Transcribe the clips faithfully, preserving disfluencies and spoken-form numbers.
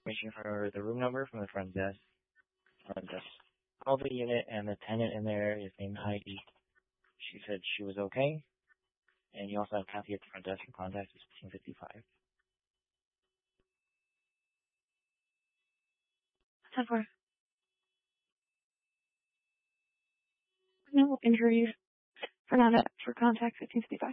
information for the room number from the front desk. Front desk called the unit, and the tenant in there is named Heidi. She said she was okay, and you also have Kathy at the front desk. Your contact is fifteen fifty-five. ten four. No injuries. Fernanda for contact fifteen fifty-five.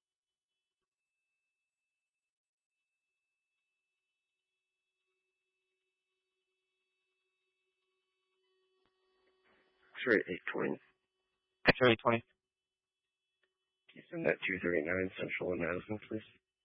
X-ray eight twenty. X-ray eight twenty. Can you send that two thirty-nine Central and Madison, please?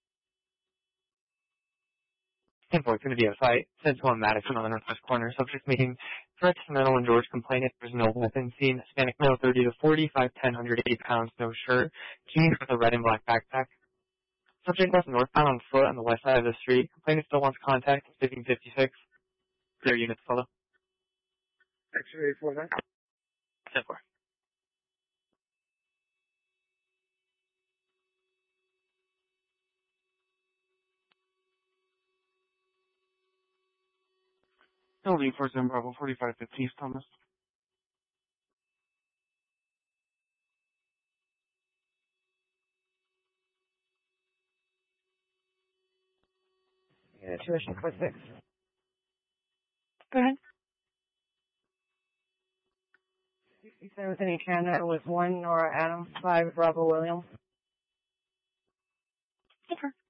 ten four, it's going to be a fight. Central and Madison on the northwest corner. Subject meeting threats to Mental and George complaint if there's no weapon seen. Hispanic male thirty to forty, five ten, one hundred eighty pounds, no shirt. Jeans with a red and black backpack. Subject left northbound on foot on the west side of the street. Complainant still wants contact. fifteen fifty-six. Clear units follow. X-ray eight forty-nine. ten four. L V four seven Bravo forty-five fifteen, Thomas. Yeah, tuition for six. Go ahead. You said Anthony Chandler was one, Nora Adams, five, Bravo William. Okay.